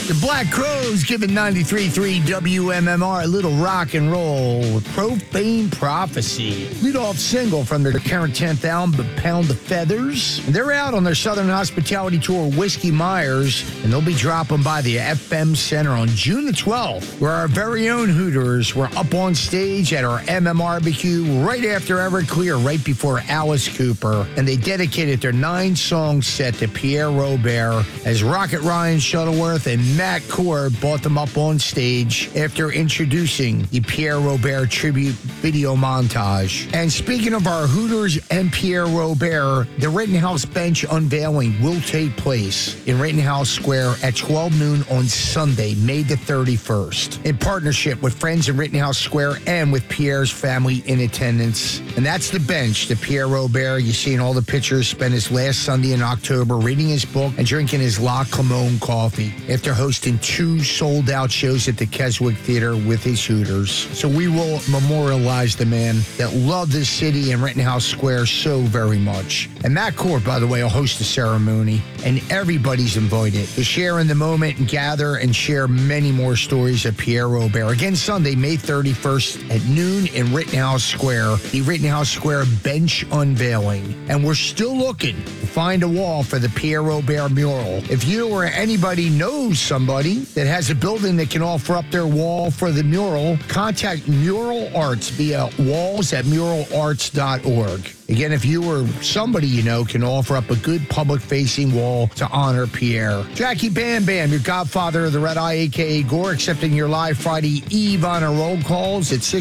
The Black Crowes giving 93.3 WMMR a little rock and roll with Profane Prophecy. Lead-off single from their current 10th album, Pound the Feathers. And they're out on their Southern Hospitality Tour, Whiskey Myers, and they'll be dropping by the FM Center on June the 12th, where our very own Hooters were up on stage at our MMRBQ right after Everclear, right before Alice Cooper. And they dedicated their 9-song set to Pierre Robert as Rocket Ryan Shuttleworth and Matt Cord brought them up on stage after introducing the Pierre Robert tribute video montage. And speaking of our Hooters and Pierre Robert, the Rittenhouse Bench unveiling will take place in Rittenhouse Square at 12 noon on Sunday, May the 31st, in partnership with friends in Rittenhouse Square and with Pierre's family in attendance. And that's the Bench, the Pierre Robert. You see in all the pictures, spent his last Sunday in October reading his book and drinking his La Clemone coffee after hosting 2 sold-out shows at the Keswick Theater with his Hooters. So we will memorialize the man that loved this city and Rittenhouse Square so very much. And Matt Cord, by the way, will host the ceremony, and everybody's invited to share in the moment and gather and share many more stories of Pierre Robert. Again, Sunday, May 31st at noon in Rittenhouse Square, the Rittenhouse Square Bench unveiling. And we're still looking to find a wall for the Pierre Robert mural. If you or anybody knows somebody that has a building that can offer up their wall for the mural, contact Mural Arts via walls@muralarts.org. Again, if you or somebody you know can offer up a good public-facing wall to honor Pierre. Jackie Bam Bam, your godfather of the Red Eye, a.k.a. Gore, accepting your live Friday Eve on a roll calls at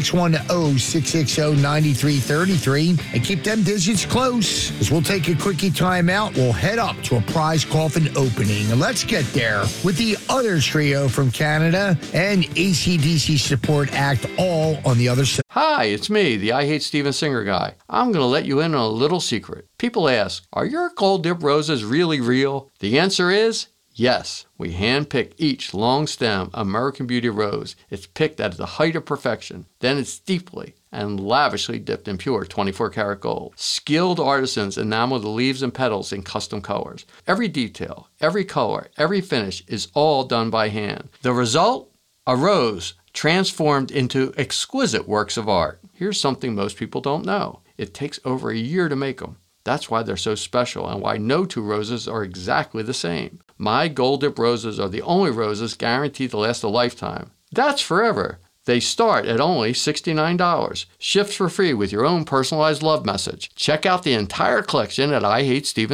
610-660-9333. And keep them digits close, as we'll take a quickie time out. We'll head up to a prize coffin opening. And let's get there with the other trio from Canada and AC/DC Support Act, all on the other side. Hi, it's me, the I Hate Steven Singer guy. I'm going to let you in on a little secret. People ask, are your Gold Dip roses really real? The answer is yes. We hand-pick each long-stem American Beauty rose. It's picked at the height of perfection. Then it's deeply and lavishly dipped in pure 24-karat gold. Skilled artisans enamel the leaves and petals in custom colors. Every detail, every color, every finish is all done by hand. The result? A rose transformed into exquisite works of art. Here's something most people don't know. It takes over a year to make them. That's why they're so special and why no 2 roses are exactly the same. My Gold Dip roses are the only roses guaranteed to last a lifetime. That's forever. They start at only $69. Shipped for free with your own personalized love message. Check out the entire collection at IHateSteven.